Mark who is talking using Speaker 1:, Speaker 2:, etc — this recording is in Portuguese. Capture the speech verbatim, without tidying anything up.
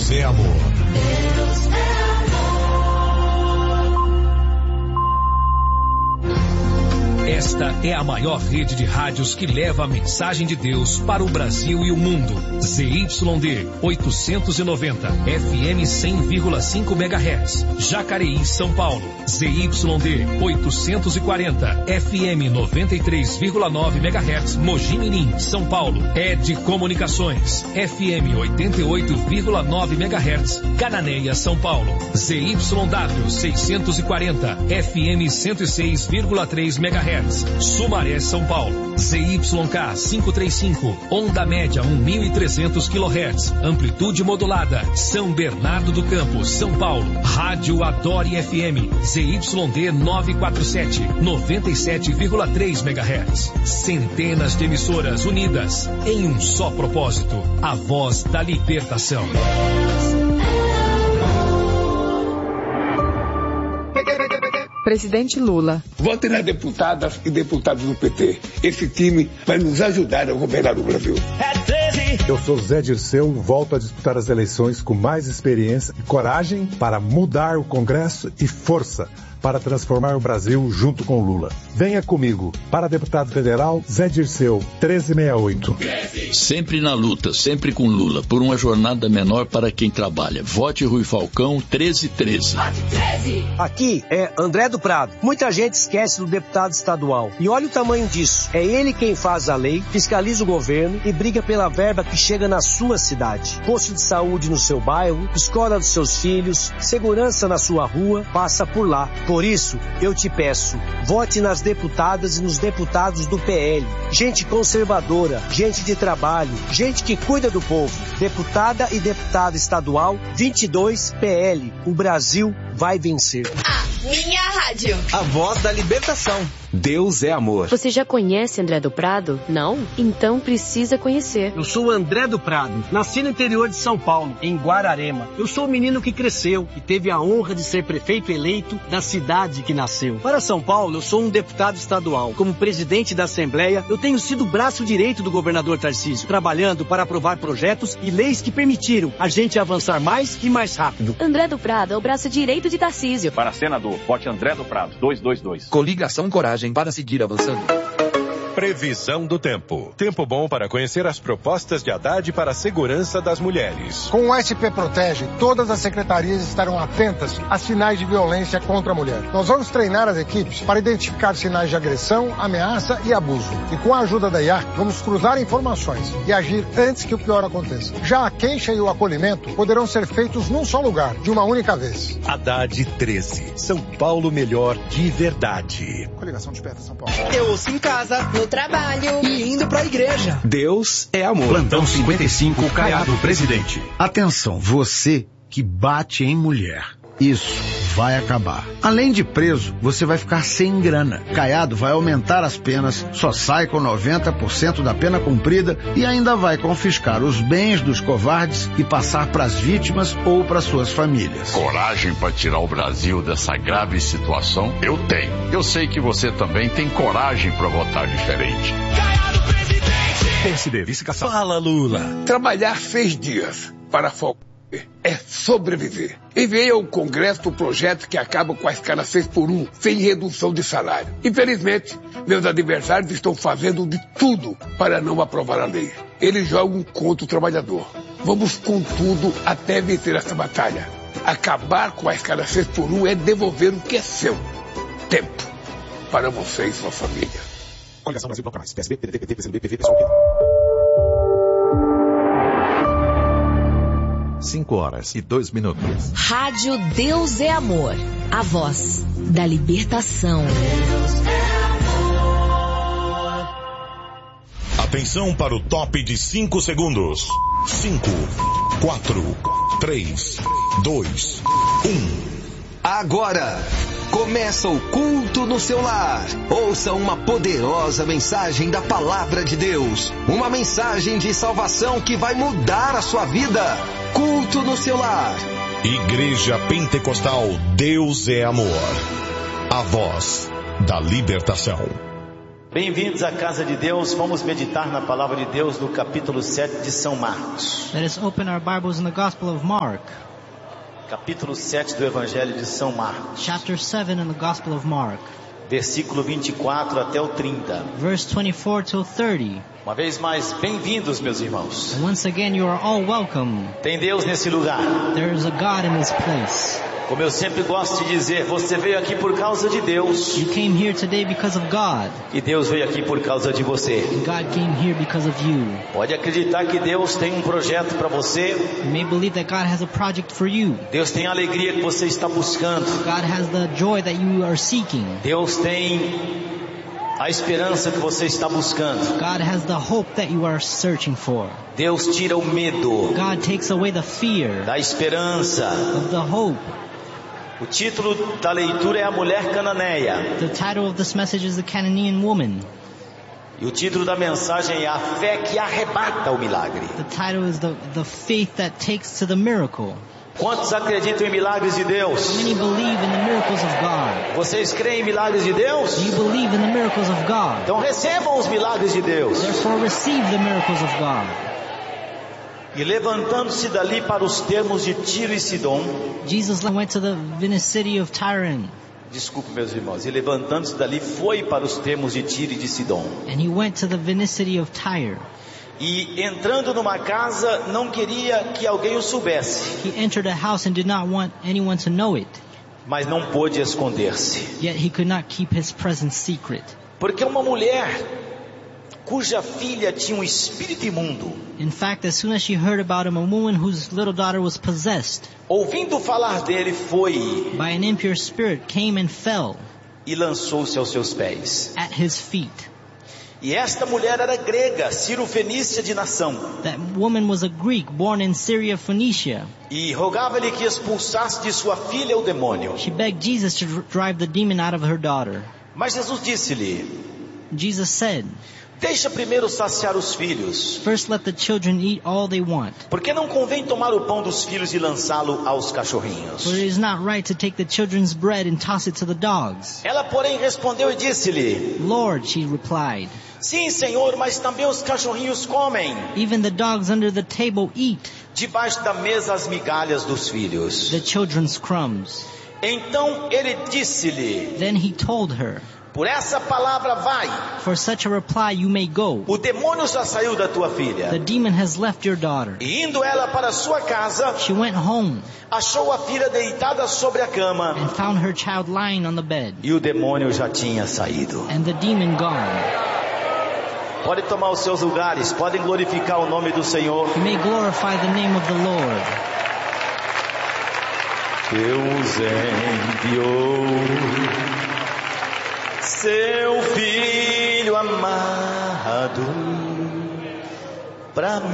Speaker 1: Deus é amor.
Speaker 2: Deus é
Speaker 3: Esta é a maior rede de rádios que leva a mensagem de Deus para o Brasil e o mundo. Z Y D oitocentos e noventa, F M cem vírgula cinco megahertz, Jacareí, São Paulo. Z Y D oitocentos e quarenta, F M noventa e três vírgula nove megahertz, Mogi Mirim, São Paulo. Ed Comunicações, F M oitenta e oito vírgula nove megahertz, Cananéia, São Paulo. Z Y W seiscentos e quarenta, F M cento e seis vírgula três megahertz, Sumaré, São Paulo. Z Y K quinhentos e trinta e cinco, onda média mil e trezentos quilohertz, amplitude modulada, São Bernardo do Campo, São Paulo. Rádio Adore F M, Z Y D novecentos e quarenta e sete, noventa e sete vírgula três megahertz. Centenas de emissoras unidas em um só propósito, a voz da libertação.
Speaker 4: Presidente Lula.
Speaker 5: Vote nas deputadas e deputados do P T. Esse time vai nos ajudar a governar o Brasil.
Speaker 6: Eu sou Zé Dirceu, volto a disputar as eleições com mais experiência e coragem para mudar o Congresso e força para transformar o Brasil junto com Lula. Venha comigo. Para deputado federal, Zé Dirceu, trezentos e sessenta e oito.
Speaker 7: Sempre na luta, sempre com Lula, por uma jornada menor para quem trabalha. Vote Rui Falcão, treze treze.
Speaker 8: Aqui é André do Prado. Muita gente esquece do deputado estadual. E olha o tamanho disso. É ele quem faz a lei, fiscaliza o governo e briga pela verba que chega na sua cidade. Posto de saúde no seu bairro, escola dos seus filhos, segurança na sua rua, passa por lá. Por isso, eu te peço, vote nas deputadas e nos deputados do P L. Gente conservadora, gente de trabalho, gente que cuida do povo. Deputada e deputado estadual, vinte e dois P L. O Brasil vai vencer.
Speaker 2: A minha rádio.
Speaker 9: A voz da libertação. Deus é amor.
Speaker 10: Você já conhece André do Prado? Não? Então precisa conhecer.
Speaker 8: Eu sou André do Prado, nasci no interior de São Paulo, em Guararema. Eu sou o menino que cresceu e teve a honra de ser prefeito eleito da cidade que nasceu. Para São Paulo, eu sou um deputado estadual. Como presidente da Assembleia, eu tenho sido o braço direito do governador Tarcísio, trabalhando para aprovar projetos e leis que permitiram a gente avançar mais e mais rápido.
Speaker 10: André do Prado é o braço direito de Tarcísio.
Speaker 11: Para senador, vote André do Prado, duzentos e vinte e dois.
Speaker 9: Coligação Coragem para seguir avançando.
Speaker 1: Previsão do tempo. Tempo bom para conhecer as propostas de Haddad para a segurança das mulheres.
Speaker 12: Com o S P Protege, todas as secretarias estarão atentas a sinais de violência contra a mulher. Nós vamos treinar as equipes para identificar sinais de agressão, ameaça e abuso. E com a ajuda da I A, vamos cruzar informações e agir antes que o pior aconteça. Já a queixa e o acolhimento poderão ser feitos num só lugar, de uma única vez.
Speaker 1: Haddad treze. São Paulo melhor de verdade.
Speaker 12: Coligação Desperta São Paulo.
Speaker 9: Eu ouço em casa,
Speaker 2: no trabalho
Speaker 9: e indo pra igreja. Deus é amor.
Speaker 13: Plantão cinquenta e cinco, Caiado Presidente. Atenção, você que bate em mulher. Isso vai acabar. Além de preso, você vai ficar sem grana. Caiado vai aumentar as penas, só sai com noventa por cento da pena cumprida e ainda vai confiscar os bens dos covardes e passar para as vítimas ou para suas famílias.
Speaker 7: Coragem para tirar o Brasil dessa grave situação? Eu tenho. Eu sei que você também tem coragem para votar diferente.
Speaker 1: Caiado Presidente! P S D, vice-caçado.
Speaker 5: Fala, Lula. Trabalhar seis dias para focar é sobreviver. Enviei ao Congresso o projeto que acaba com a escala seis por um, sem redução de salário. Infelizmente, meus adversários estão fazendo de tudo para não aprovar a lei. Eles jogam contra o trabalhador. Vamos com tudo até vencer essa batalha. Acabar com a escala seis por um é devolver o que é seu. Tempo. Para você e sua família.
Speaker 1: Coligação Brasil Bloco Mais. P S B, P D T, P T, P C B, P V, P S O, P.
Speaker 9: cinco horas e dois minutos.
Speaker 2: Rádio Deus é Amor. A voz da libertação.
Speaker 1: Atenção para o top de cinco segundos. cinco, quatro, três, dois, um.
Speaker 9: Agora começa o culto no seu lar. Ouça uma poderosa mensagem da palavra de Deus. Uma mensagem de salvação que vai mudar a sua vida. Culto no seu lar.
Speaker 1: Igreja Pentecostal Deus é Amor. A voz da libertação.
Speaker 4: Bem-vindos à casa de Deus. Vamos meditar na palavra de Deus no capítulo sete de São Marcos.
Speaker 14: Let us open our Bibles in the Gospel of Mark.
Speaker 4: Capítulo sete do Evangelho de São Marcos.
Speaker 14: Chapter seven in the Gospel of Mark.
Speaker 4: Versículo vinte e quatro até o trinta.
Speaker 14: Verse twenty-four till thirty.
Speaker 4: Uma vez mais, bem-vindos, meus irmãos.
Speaker 14: And once again, you are all welcome.
Speaker 4: Tem Deus nesse lugar.
Speaker 14: There is a God in this place.
Speaker 4: Como eu sempre gosto de dizer, você veio aqui por causa de Deus.
Speaker 14: You came here today because of God.
Speaker 4: E Deus veio aqui por causa de você.
Speaker 14: And God came here because of you.
Speaker 4: Pode acreditar que Deus tem um projeto para você.
Speaker 14: You may believe that God has a project for you.
Speaker 4: Deus tem a alegria que você está buscando.
Speaker 14: God has the joy that you are seeking.
Speaker 4: Deus tem a esperança que você está buscando.
Speaker 14: God has the hope that you are searching for.
Speaker 4: Deus tira o medo.
Speaker 14: God takes away the fear.
Speaker 4: Da esperança.
Speaker 14: Of the hope.
Speaker 4: O título da leitura é A Mulher Cananeia.
Speaker 14: The title of this message is The Cananean Woman.
Speaker 4: E o título da mensagem é A Fé que Arrebata o Milagre.
Speaker 14: The title is the, the Faith that Takes to the Miracle.
Speaker 4: Quantos acreditam em milagres de Deus?
Speaker 14: Many believe in the miracles of God.
Speaker 4: Vocês creem em milagres de Deus?
Speaker 14: Do you believe in the miracles of God?
Speaker 4: Então recebam os milagres de Deus.
Speaker 14: Therefore receive the miracles of God.
Speaker 4: E levantando-se dali para os termos de Tiro e Sidom.
Speaker 14: Jesus went to the vicinity of Tyre.
Speaker 4: Desculpe, meus irmãos. E levantando-se dali foi para os termos de Tiro e de Sidom.
Speaker 14: And he went to the vicinity of Tyre.
Speaker 4: E entrando numa casa, não queria que alguém o soubesse.
Speaker 14: He entered a house and did not want anyone to know it.
Speaker 4: Mas não pôde esconder-se.
Speaker 14: Yet he could not keep his presence secret.
Speaker 4: Porque uma mulher cuja filha tinha um espírito imundo.
Speaker 14: In fact, as soon as she heard about him, a woman whose little daughter was possessed,
Speaker 4: ouvindo falar dele, foi
Speaker 14: by an impure spirit, came and fell
Speaker 4: e lançou-se aos seus pés.
Speaker 14: At his feet.
Speaker 4: E esta mulher era grega, Ciro-fenícia de nação.
Speaker 14: That woman was a Greek born in Syria, Phoenicia.
Speaker 4: E rogava-lhe que expulsasse de sua filha o demônio.
Speaker 14: She begged Jesus to drive the demon out of her daughter.
Speaker 4: Mas Jesus disse-lhe,
Speaker 14: Jesus said,
Speaker 4: deixa primeiro saciar os filhos.
Speaker 14: First let the children eat all they want.
Speaker 4: Porque não convém tomar o pão dos filhos e lançá-lo aos cachorrinhos.
Speaker 14: For it is not right to take the children's bread and toss it to the dogs.
Speaker 4: Ela, porém, respondeu e disse-lhe,
Speaker 14: Lord, she replied,
Speaker 4: sim, Senhor, mas também os cachorrinhos comem.
Speaker 14: Even the dogs under the table eat.
Speaker 4: Debaixo da mesa as migalhas dos filhos.
Speaker 14: The children's crumbs.
Speaker 4: Então ele disse-lhe,
Speaker 14: then he told her,
Speaker 4: por essa palavra vai.
Speaker 14: For such a reply you may go.
Speaker 4: O demônio já saiu da tua filha.
Speaker 14: The demon has left your daughter.
Speaker 4: E indo ela para sua casa,
Speaker 14: she went home.
Speaker 4: Achou a filha deitada sobre a cama.
Speaker 14: And found her child lying on the bed.
Speaker 4: E o demônio já tinha saído.
Speaker 14: And the demon gone.
Speaker 4: Podem tomar os seus lugares, podem glorificar o nome do Senhor.
Speaker 14: You may glorify the name of the Lord.
Speaker 4: Deus enviou seu Filho amado para mim.